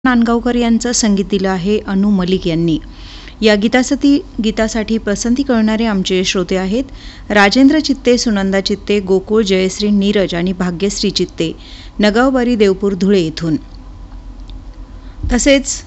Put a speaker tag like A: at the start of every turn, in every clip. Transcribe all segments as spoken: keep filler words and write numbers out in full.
A: नांदगावकर यांचं संगीत दिलं आहे अनु मलिक यांनी. या गीतासाठी गीतासाठी पसंती करणारे आमचे श्रोते आहेत राजेंद्र चित्ते, सुनंदा चित्ते, गोकुळ, जयश्री, नीरज आणि भाग्यश्री चित्ते, नगावबारी, देवपूर, धुळे येथून. तसेच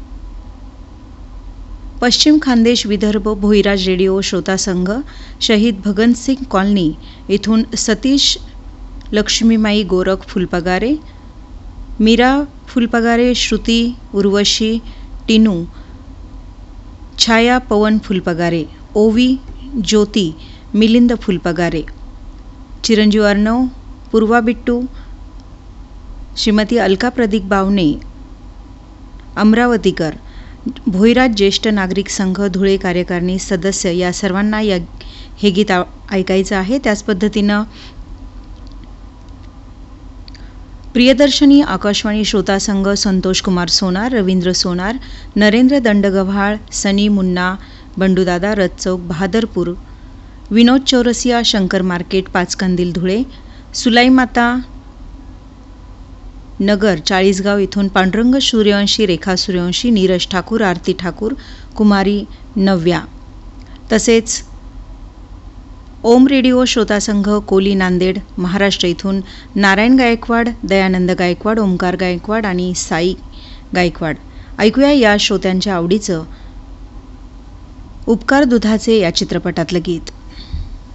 A: पश्चिम खानदेश, विदर्भ, भोईराज रेडिओ श्रोता संघ, शहीद भगतसिंग कॉलनी येथून सतीश लक्ष्मीमाई गोरख फुलपगारे, मीरा फुलपगारे, श्रुती, उर्वशी, टिनू, छाया पवन फुलपगारे, ओवी, ज्योती, मिलिंद फुलपगारे, चिरंजीव अर्णव, पूर्वा बिट्टू, श्रीमती अलका प्रदीप बावणे, अमरावतीकर, भोईराज ज्येष्ठ नागरिक संघ, धुळे कार्यकारिणी सदस्य या सर्वांना या हे गीत ऐकायचं आहे. त्याच पद्धतीनं प्रियदर्शनी आकाशवाणी श्रोता संघ, संतोष कुमार सोनार, रवींद्र सोनार, नरेंद्र दंडगव्हाळ, सनी, मुन्ना, बंडूदादा, रथचौक, बहादरपूर, विनोद चौरसिया, शंकर मार्केट, पाचकंदील, धुळे, सुलाईमाता नगर, चाळीसगाव इथून पांडुरंग सूर्यवंशी, रेखा सूर्यवंशी, नीरज ठाकूर, आरती ठाकूर, कुमारी नव्या. तसेच ओम रेडिओ श्रोता संघ, कोली, नांदेड, महाराष्ट्र इथून नारायण गायकवाड, दयानंद गायकवाड, ओमकार गायकवाड आणि साई गायकवाड. ऐकूया या श्रोत्यांच्या आवडीचं उपकार दुधाचे या चित्रपटातलं गीत.